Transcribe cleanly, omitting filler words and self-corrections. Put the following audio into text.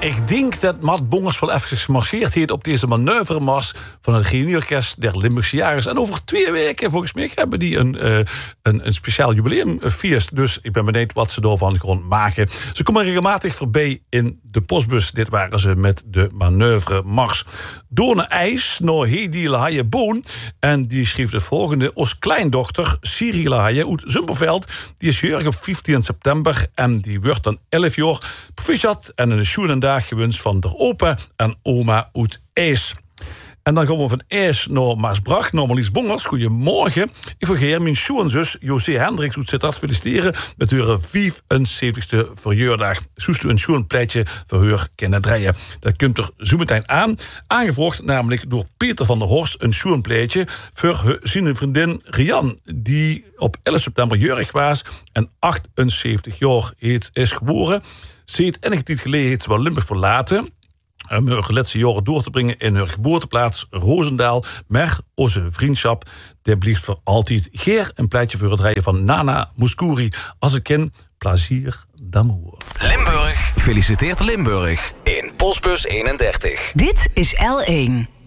Ik denk dat Mart Bongers wel even gemarcheerd heeft op deze manoeuvremars van het Reunieorkest der Limburgse Jagers. En over 2 weken, volgens mij, hebben die een speciaal jubileumfeest. Dus ik ben benieuwd wat ze daarvan gaan maken. Ze komen regelmatig voorbij in de postbus. Dit waren ze met de manoeuvremars. Doorne IJs naar Hedy Lahaie Boon. En die schreef de volgende. Ons kleindochter, Siri Lahaie uit Zumperveld. Die is jarig op 15 september. En die wordt dan 11 jaar. Proficiat en een schoen en dag gewenst van de opa en oma uit IJs. En dan gaan we van IJs naar Maasbracht, naar Marlies Bongers. Goedemorgen. Ik vergeer mijn schoonzus José Hendricks uit Sittard feliciteren met haar 75ste verjaardag. Zoest u een schoenpletje voor haar kunnen draaien. Dat komt er zo meteen aan. Aangevraagd namelijk door Peter van der Horst een schoenpletje voor zijn vriendin Rian, die op 11 september jarig was en 78 jaar is geboren. Ze heeft enige tijd geleden heeft ze wel Limburg verlaten om haar laatste jaren door te brengen in haar geboorteplaats Roosendaal. Maar onze vriendschap, die blijft voor altijd. Geer een pleitje voor het rijden van Nana Mouskouri. Als ik ken, plezier d'amour. Limburg feliciteert Limburg in Postbus 31. Dit is L1.